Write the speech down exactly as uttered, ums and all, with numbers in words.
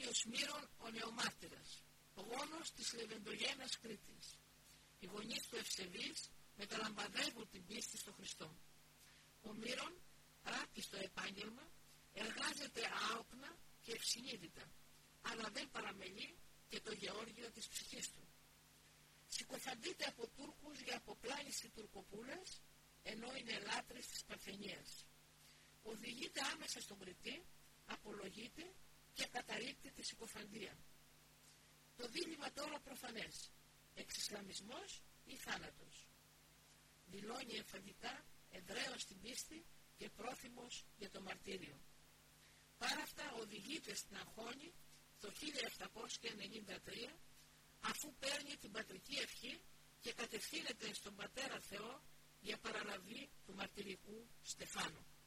Άγιος Μύρων ο Νεομάρτυρας, ο γόνος της Λεβεντογένας Κρήτης. Οι γονείς του Ευσεβείς μεταλαμπαδεύουν την πίστη στο Χριστό. Ο Μύρων, ράπτει στο επάγγελμα, εργάζεται άοκνα και ευσυνείδητα, αλλά δεν παραμελεί και το γεώργιο της ψυχής του. Συκοφαντείται από Τούρκους για αποπλάνηση τουρκοπούλας, ενώ είναι λάτρης της Παρθενίας. Οδηγείται άμεσα στον Κρητή, απολογείται και καταρρίπτει τη συκοφαντία. Το δίλημμα τώρα προφανές, εξισλαμισμός ή θάνατος. Δηλώνει εμφαντικά εδραίος την πίστη και πρόθυμος για το μαρτύριο. Παρά αυτά οδηγείται στην αγχώνη το χίλια επτακόσια ενενήντα τρία, αφού παίρνει την πατρική ευχή και κατευθύνεται στον Πατέρα Θεό για παραλαβή του μαρτυρικού στεφάνου.